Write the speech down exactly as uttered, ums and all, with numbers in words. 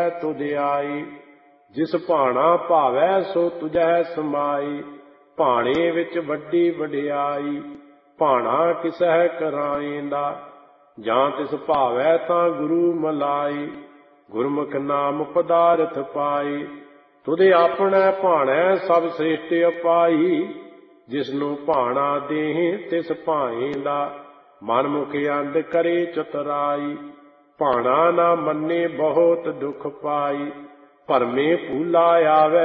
ਹੈ ਤੁਧ ਆਈ। ਜਿਸ ਭਾਣਾ ਭਾਵੈ ਸੋ ਤੁਝੈ ਸਮਾਈ। ਭਾਣੇ ਵਿੱਚ ਵੱਡੀ ਵਡਿਆਈ, ਭਾਣਾ ਕਿਸਹਿ ਕਰਾਏਂਦਾ। ਜਾਂ ਤਿਸ ਭਾਵੈ ਤਾਂ ਗੁਰੂ ਮਲਾਈ। ਗੁਰਮੁਖ ਨਾਮ ਪਦਾਰਥ ਪਾਈ। ਤੁਧ ਆਪਣੈ ਭਾਣੈ ਸਭ ਸ੍ਰਿਸ਼ਟ ਅਪਾਈ। ਜਿਸਨੂੰ ਭਾਣਾ ਦੇਹ ਤਿਸ ਭਾਏਂਦਾ। ਮਨ ਮੁਖ ਅੰਧ ਕਰੇ ਚਤੁਰਾਈ। ਭਾਣਾ ਨਾ ਮੰਨੇ ਬਹੁਤ ਦੁਖ ਪਾਈ। ਭਰਮੇ ਭੂਲਾ ਆਵੈ